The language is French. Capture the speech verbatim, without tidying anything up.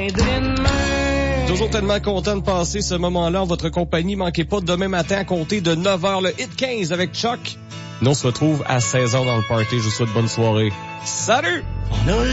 Toujours tellement content de passer ce moment-là en votre compagnie. Manquez pas demain matin à compter de neuf heures le Hit quinze avec Chuck. Nous on se retrouve à seize heures dans le party. Je vous souhaite bonne soirée. Salut! On a